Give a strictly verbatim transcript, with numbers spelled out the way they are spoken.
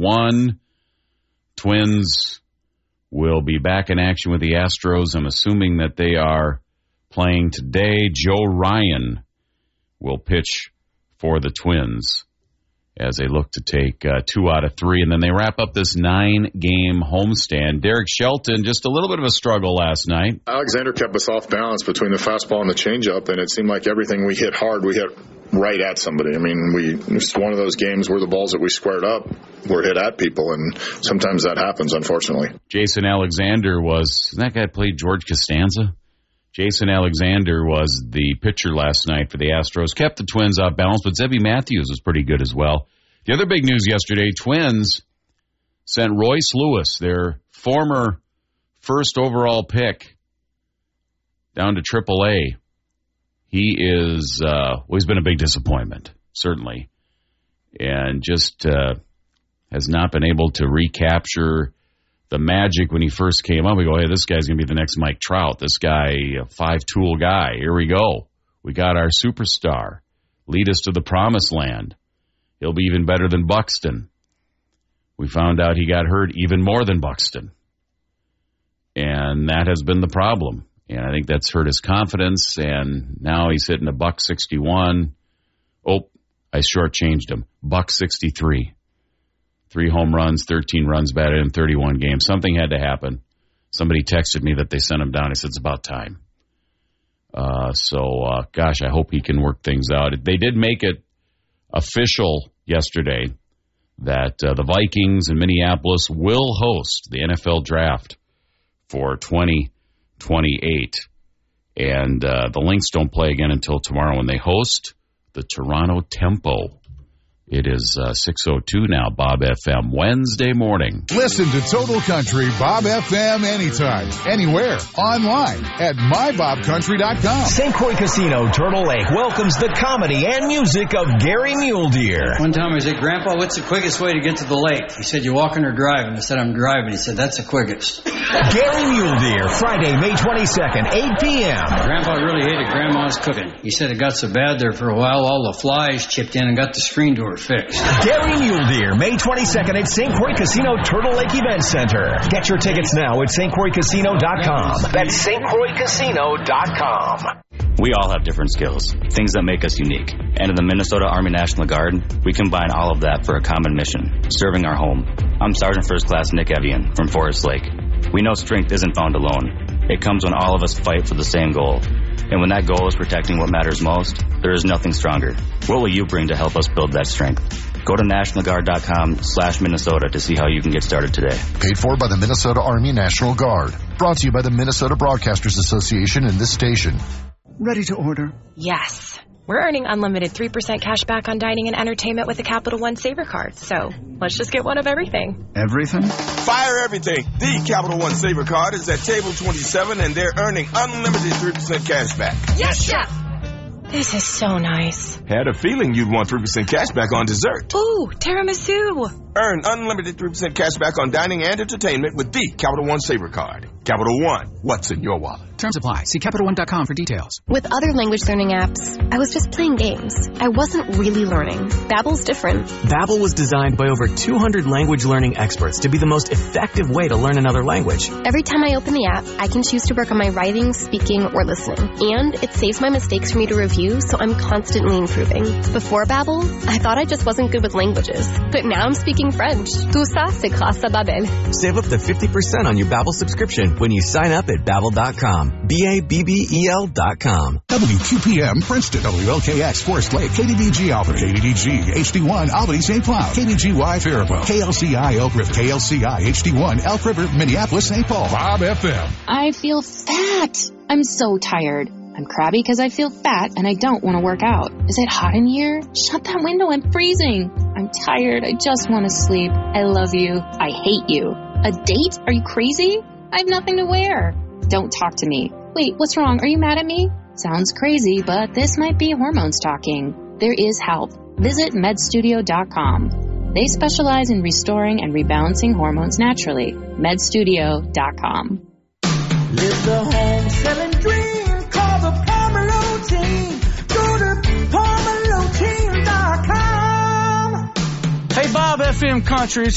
one. Twins will be back in action with the Astros. I'm assuming that they are playing today. Joe Ryan will pitch for the Twins as they look to take uh, two out of three. And then they wrap up this nine-game homestand. Derek Shelton, just a little bit of a struggle last night. Alexander kept us off balance between the fastball and the changeup, and it seemed like everything we hit hard, we hit right at somebody. I mean, we it's one of those games where the balls that we squared up were hit at people, and sometimes that happens, unfortunately. Jason Alexander was, that guy played George Costanza? Jason Alexander was the pitcher last night for the Astros. Kept the Twins off balance, but Zebby Matthews was pretty good as well. The other big news yesterday, Twins sent Royce Lewis, their former first overall pick, down to triple A. He is, uh, well, he's been a big disappointment, certainly, and just uh, has not been able to recapture the magic when he first came up. We go, hey, this guy's going to be the next Mike Trout. This guy, a five-tool guy. Here we go. We got our superstar. Lead us to the promised land. He'll be even better than Buxton. We found out he got hurt even more than Buxton. And that has been the problem. And I think that's hurt his confidence, and now he's hitting a buck sixty-one. Oh, I shortchanged him. Buck sixty-three. Three home runs, thirteen runs batted in thirty-one games. Something had to happen. Somebody texted me that they sent him down. I said, it's about time. Uh, so, uh, gosh, I hope he can work things out. They did make it official yesterday that uh, the Vikings in Minneapolis will host the N F L draft for twenty twenty-eight. And uh, the Lynx don't play again until tomorrow when they host the Toronto Tempo. It is uh, six oh two now, Bob F M, Wednesday morning. Listen to Total Country Bob F M anytime, anywhere, online at my bob country dot com. Saint Croix Casino, Turtle Lake welcomes the comedy and music of Gary Mule Deer. One time I said, Grandpa, what's the quickest way to get to the lake? He said, you walking or driving? I said, I'm driving. He said, that's the quickest. Gary Mule Deer, Friday, May twenty-second, eight p.m. Grandpa really hated Grandma's cooking. He said it got so bad there for a while, all the flies chipped in and got the screen door fixed. Gary Mule Deer, May twenty-second at Saint Croix Casino Turtle Lake Event Center. Get your tickets now at st croix casino dot com. That's st croix casino dot com. We all have different skills, things that make us unique. And in the Minnesota Army National Guard, we combine all of that for a common mission, serving our home. I'm Sergeant First Class Nick Evian from Forest Lake. We know strength isn't found alone. It comes when all of us fight for the same goal. And when that goal is protecting what matters most, there is nothing stronger. What will you bring to help us build that strength? Go to national guard dot com slash Minnesota to see how you can get started today. Paid for by the Minnesota Army National Guard. Brought to you by the Minnesota Broadcasters Association and this station. Ready to order? Yes. We're earning unlimited three percent cash back on dining and entertainment with the Capital One Saver Card. So let's just get one of everything. Everything? Fire everything. The Capital One Saver Card is at table twenty-seven, and they're earning unlimited three percent cash back. Yes, Chef! This is so nice. Had a feeling you'd want three percent cash back on dessert. Ooh, tiramisu. Earn unlimited three percent cash back on dining and entertainment with the Capital One Saver Card. Capital One, what's in your wallet? Terms apply. See capital one dot com for details. With other language learning apps, I was just playing games. I wasn't really learning. Babbel's different. Babbel was designed by over two hundred language learning experts to be the most effective way to learn another language. Every time I open the app, I can choose to work on my writing, speaking, or listening. And it saves my mistakes for me to review, so I'm constantly improving. Before Babbel, I thought I just wasn't good with languages. But now I'm speaking French. Tout ça, c'est grâce à Babbel. Save up to fifty percent on your Babbel subscription when you sign up at babbel dot com. B A B B E L dot com. W Q P M Princeton, W L K X Forest Lake, K D D G Albany, K D D G H D one Albany Saint Cloud, K D G Y Faribault, K L C I Elk River, K L C I H D one Elk River, Minneapolis Saint Paul, Bob F M. I feel fat. I'm so tired. I'm crabby because I feel fat and I don't want to work out. Is it hot in here? Shut that window, I'm freezing. I'm tired, I just want to sleep. I love you. I hate you. A date? Are you crazy? I have nothing to wear. Don't talk to me. Wait, what's wrong? Are you mad at me? Sounds crazy, but this might be hormones talking. There is help. Visit med studio dot com. They specialize in restoring and rebalancing hormones naturally. med studio dot com. Live the home selling dream. Call the Pomelo team. Go to pomelo team dot com. Hey, Bob F M Country. It's